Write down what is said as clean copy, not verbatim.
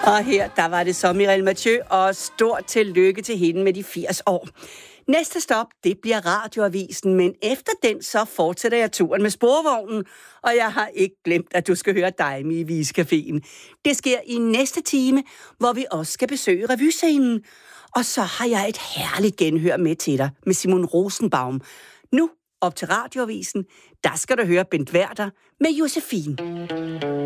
Og her, der var det så Mireille Mathieu, og stort tillykke til hende med de 80 år. Næste stop, det bliver Radioavisen, men efter den, så fortsætter jeg turen med sporvognen, og jeg har ikke glemt, at du skal høre Daimi i Viscaféen. Det sker i næste time, hvor vi også skal besøge revyscenen. Og så har jeg et herligt genhør med til dig, med Simon Rosenbaum. Nu op til Radioavisen, der skal du høre Bent Werther med Josefine.